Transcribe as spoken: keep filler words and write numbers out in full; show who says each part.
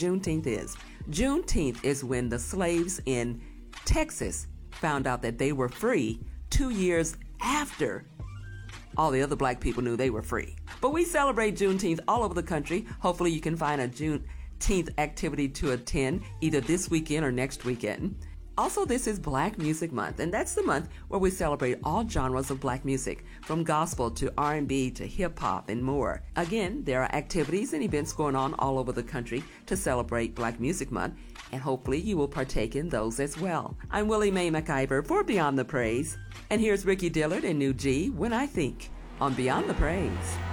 Speaker 1: Juneteenth is? Juneteenth is when the slaves in Texas found out that they were free two years after all the other black people knew they were free. But we celebrate Juneteenth all over the country. Hopefully you can find a Juneteenth activity to attend either this weekend or next weekend. Also, this is Black Music Month, and that's the month where we celebrate all genres of black music, from gospel to R and B to hip-hop and more. Again, there are activities and events going on all over the country to celebrate Black Music Month, and hopefully you will partake in those as well. I'm Willie Mae McIver for Beyond the Praise, and here's Ricky Dillard and New G, When I Think, on Beyond the Praise.